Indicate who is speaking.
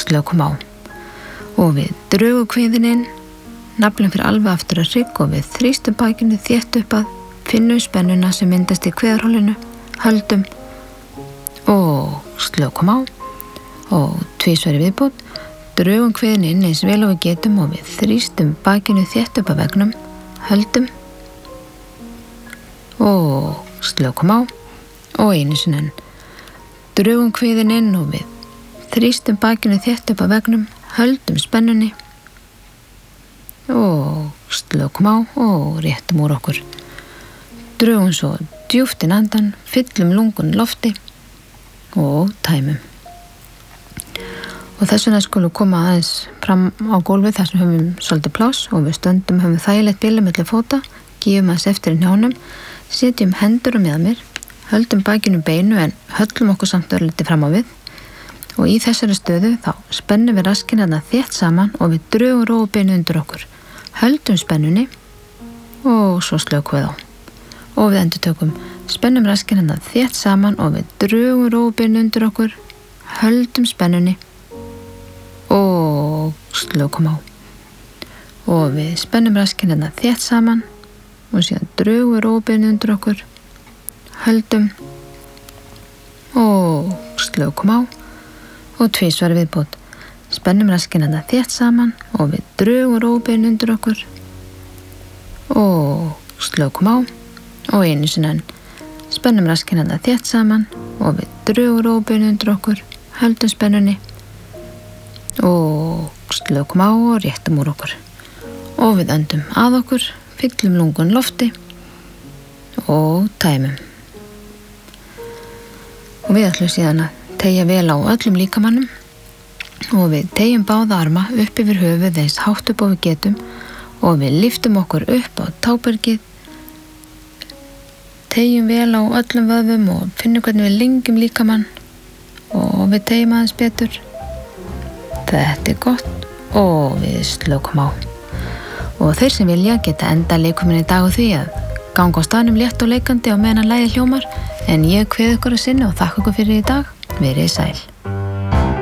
Speaker 1: slökum á. Og við drögum kviðinn inn, naflinn fyrir alveg aftur að hrygg og við þrýstum bakinu þétt upp að, finnum spennuna sem myndast í kviðarholinu, höldum og slökum á og tvisvar í viðbót, drögum kviðinn inn eins vel og við getum og við þrýstum bakinu þétt upp að veggnum, höldum og slökum á og einu sinni enn. Drögum kviðinn inn og við þrýstum bakinu þétt upp að veggnum, höldum spennunni og slökum á og réttum úr okkur. Drögum svo djúpt inn andan, fyllum lungun lofti og tæmum. Og þess vegna skulum koma aðeins fram á gólfið þar sem höfum svolítið pláss og við stöndum höfum þægilegt bilið milli fóta, gefum aðeins eftir í hnjánum, setjum hendur með mér, höldum bakinu beinu en höllum okkur samt örlítið fram á við og í þessari stöðu þá spennum við raskinn þétt saman og við drögum rófubeinu undir okkur, höldum spennunni og svo slökum við á. Og við endurtökum, spennum raskinn þétt saman og við drögum rófubeinu undir okkur, höldum spennunni og slökum á. Og við spennum raskinn þétt saman og síðan drögum rófubeinu undir okkur, höldum og slökum á og tvisvar viðbót. Spennum raskinn þétt saman og við drögum rófubeinu undir okkur og slökum á og einu sinni enn. Spennum raskinn þétt saman og við drögum rófubeinu undir okkur, höldum spennunni og slökum á og réttum úr okkur. Og við öndum að okkur, fyllum lungun lofti og tæmum. Og við ætlum síðan að teygja vel á öllum líkamannum og við teygjum báða arma upp yfir höfuð eins hátt upp og við getum og við lyftum okkur upp á tábergið, teygjum vel á öllum vöðvum og finnum hvernig við lengjum líkamann og við teygjum aðeins betur. Þetta gott og við slökum á. Og þeir sem vilja geta enda leikuminn í dag og því að ganga á staðnum létt og leikandi á meðan lagið hljómar, en ég kveð ykkur að sinni og þakka ykkur fyrir í dag. Verið sæl.